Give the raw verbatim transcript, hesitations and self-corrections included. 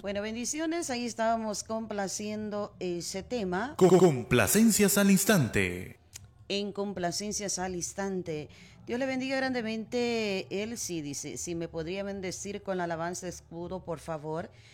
Bueno, bendiciones, ahí estábamos complaciendo ese tema. Complacencias al instante. En complacencias al instante. Dios le bendiga grandemente. Él sí dice, si me podría bendecir con la alabanza de escudo, por favor.